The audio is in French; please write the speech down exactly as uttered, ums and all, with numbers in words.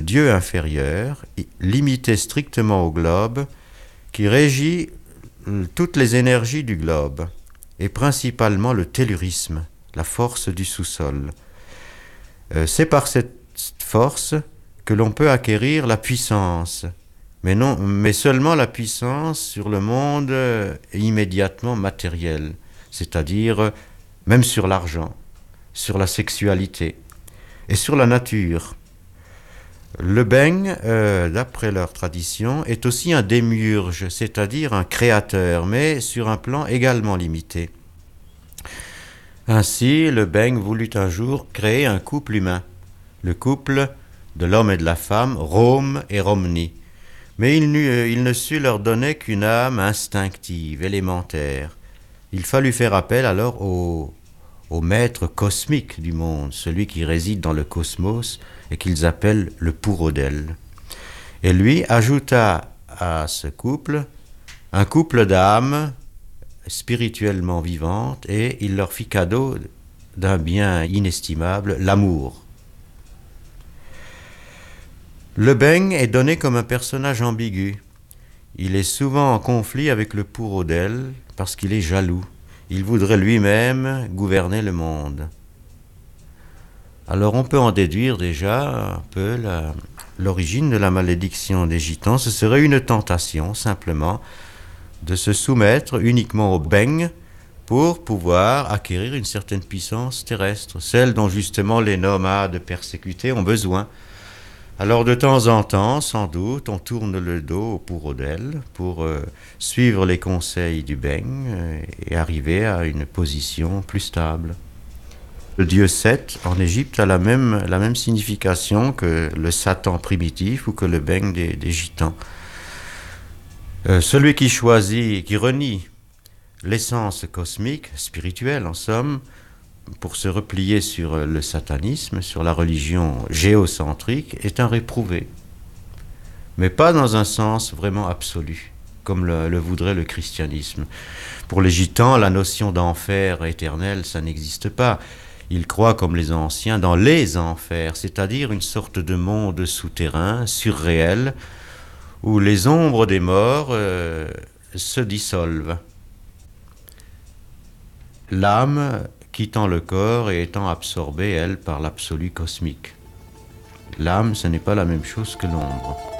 dieu inférieur, limité strictement au globe, qui régit toutes les énergies du globe, et principalement le tellurisme, la force du sous-sol. Euh, c'est par cette force que l'on peut acquérir la puissance, mais, non, mais seulement la puissance sur le monde euh, immédiatement matériel, c'est-à-dire euh, même sur l'argent, sur la sexualité et sur la nature. Le beng, euh, d'après leur tradition, est aussi un démiurge, c'est-à-dire un créateur, mais sur un plan également limité. Ainsi, le beng voulut un jour créer un couple humain, le couple de l'homme et de la femme, Rome et Romni. Mais il, il ne sut leur donner qu'une âme instinctive, élémentaire. Il fallut faire appel alors au, au maître cosmique du monde, celui qui réside dans le cosmos et qu'ils appellent le Pourodel. Et lui ajouta à ce couple un couple d'âmes spirituellement vivantes et il leur fit cadeau d'un bien inestimable, l'amour. Le beng est donné comme un personnage ambigu. Il est souvent en conflit avec le Pourodel parce qu'il est jaloux. Il voudrait lui-même gouverner le monde. Alors on peut en déduire déjà un peu la, l'origine de la malédiction des gitans. Ce serait une tentation simplement de se soumettre uniquement au beng pour pouvoir acquérir une certaine puissance terrestre, celle dont justement les nomades persécutés ont besoin. Alors de temps en temps, sans doute, on tourne le dos au Pourodel pour euh, suivre les conseils du beng euh, et arriver à une position plus stable. Le dieu Seth en Égypte a la même, la même signification que le Satan primitif ou que le beng des, des gitans. Euh, celui qui choisit, qui renie l'essence cosmique, spirituelle en somme, pour se replier sur le satanisme, sur la religion géocentrique, est un réprouvé. Mais pas dans un sens vraiment absolu, comme le, le voudrait le christianisme. Pour les gitans, la notion d'enfer éternel, ça n'existe pas. Ils croient, comme les anciens, dans les enfers, c'est-à-dire une sorte de monde souterrain, surréel, où les ombres des morts euh, se dissolvent. L'âme quittant le corps et étant absorbée, elle, par l'absolu cosmique. L'âme, ce n'est pas la même chose que l'ombre.